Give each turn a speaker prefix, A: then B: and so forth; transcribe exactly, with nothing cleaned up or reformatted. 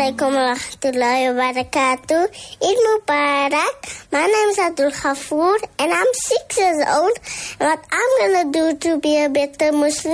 A: alaikum wa rahmatullahi wa barakatuh. Eid Mubarak. My name is Abdul Ghafoor and I'm six years old. And what I'm going to do to be a better Muslim